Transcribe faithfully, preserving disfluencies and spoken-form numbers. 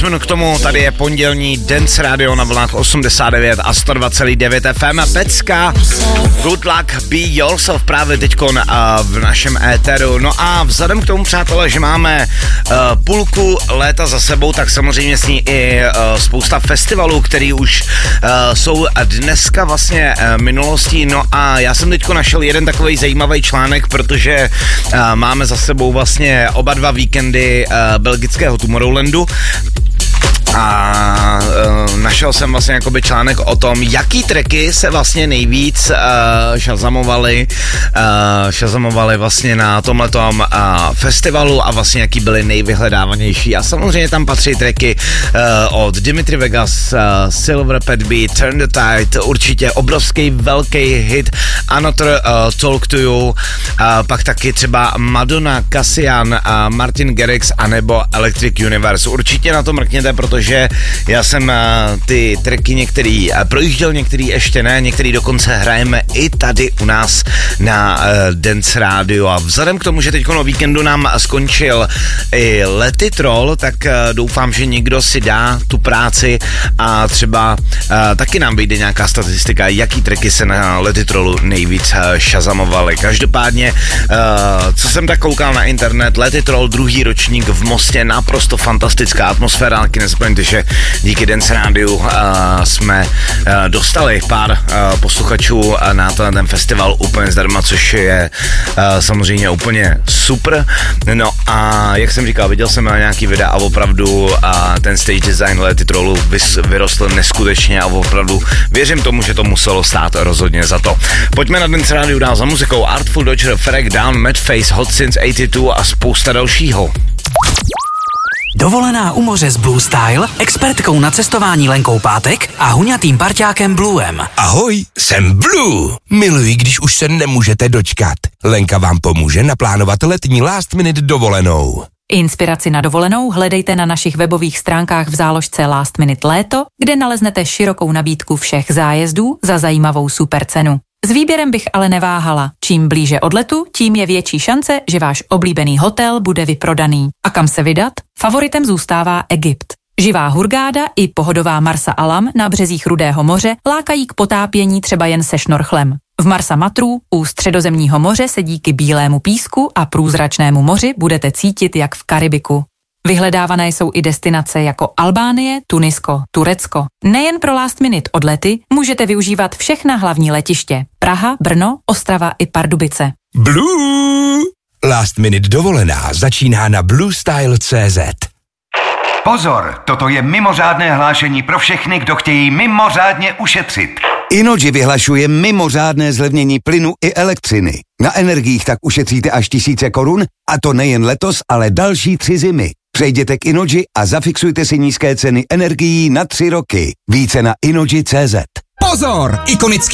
minut k tomu, tady je pondělní Dance Radio na vlnách osmdesát devět a sto dva celá devět F M. Pecka, Good Luck, Be Yourself právě teďkon uh, v našem éteru. No a vzhledem k tomu, přátelé, že máme uh, půlku léta za sebou, tak samozřejmě s ní i uh, spousta festivalů, který už uh, jsou dneska vlastně uh, minulostí. No a já jsem teďko našel jeden takovej zajímavý článek, protože uh, máme za sebou vlastně oba dva víkendy uh, belgického Tomorrowlandu. A uh, našel jsem vlastně jakoby článek o tom, jaký tracky se vlastně nejvíc uh, šazamovaly uh, šazamovaly vlastně na tomhletom uh, festivalu a vlastně jaký byly nejvyhledávanější. A samozřejmě tam patří tracky uh, od Dimitri Vegas, uh, Silver Pet Beat, Turn the Tide, určitě obrovský velký hit Another uh, Talk to You, uh, pak taky třeba Madonna, Cassian, uh, Martin Garrix anebo Electric Universe. Určitě na to mrkněte, protože že já jsem uh, ty tracky některý uh, projížděl, některý ještě ne, některý dokonce hrajeme i tady u nás na uh, Dance Radio. A vzhledem k tomu, že teďko na víkendu nám skončil i Let It Roll, tak uh, doufám, že někdo si dá tu práci a třeba uh, taky nám vyjde nějaká statistika, jaký tracky se na Let It Rollu nejvíc uh, šazamovaly. Každopádně, uh, co jsem tak koukal na internet, Let It Roll, druhý ročník v Mostě, naprosto fantastická atmosféra, taky nespoň, že díky Dance Rádiu uh, jsme uh, dostali pár uh, posluchačů uh, na ten festival úplně zdarma, což je uh, samozřejmě úplně super. No a jak jsem říkal, viděl jsem na nějaký videa a opravdu uh, ten stage design Let It Rollu vys- vyrostl neskutečně a opravdu věřím tomu, že to muselo stát rozhodně za to. Pojďme na Dance Rádiu dál za muzikou. Artful Dodger, Ferek Down, Madface, Hot Since osmdesát dva a spousta dalšího. Dovolená u moře s Blue Style, expertkou na cestování Lenkou Pátek a huňatým parťákem Bluem. Ahoj, jsem Blue. Miluji, když už se nemůžete dočkat. Lenka vám pomůže naplánovat letní last minute dovolenou. Inspiraci na dovolenou hledejte na našich webových stránkách v záložce Last Minute Léto, kde naleznete širokou nabídku všech zájezdů za zajímavou super cenu. S výběrem bych ale neváhala. Čím blíže odletu, tím je větší šance, že váš oblíbený hotel bude vyprodaný. A kam se vydat? Favoritem zůstává Egypt. Živá hurgáda i pohodová Marsa Alam na březích Rudého moře lákají k potápění třeba jen se šnorchlem. V Marsa Matru u Středozemního moře se díky bílému písku a průzračnému moři budete cítit jak v Karibiku. Vyhledávané jsou i destinace jako Albánie, Tunisko, Turecko. Nejen pro last minute odlety můžete využívat všechna hlavní letiště. Praha, Brno, Ostrava i Pardubice. Blue! Last minute dovolená začíná na blue style tečka cé zet. Pozor, toto je mimořádné hlášení pro všechny, kdo chtějí mimořádně ušetřit. Innogy vyhlašuje mimořádné zlevnění plynu i elektřiny. Na energiích tak ušetříte až tisíce korun, a to nejen letos, ale další tři zimy. Přejděte k Innogy a zafixujte si nízké ceny energií na tři roky. Více na innogy tečka cé zet. Pozor! Ikonický